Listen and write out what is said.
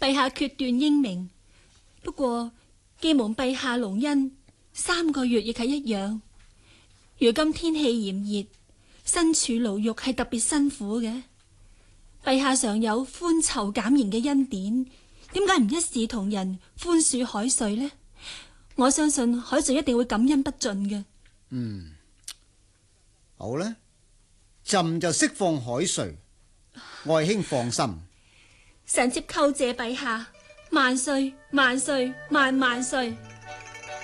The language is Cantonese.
陛下決斷英明，不過既蒙陛下隆恩，3個月亦係一樣。如今天氣炎熱，身處牢獄係特別辛苦嘅。陛下常有寬囚減刑嘅恩典，點解唔一視同仁寬恕海瑞呢？我相信海瑞一定會感恩不盡嘅。 好啦，朕就釋放海瑞，愛卿放心。 臣妾叩謝陛下，萬歲萬歲萬萬歲。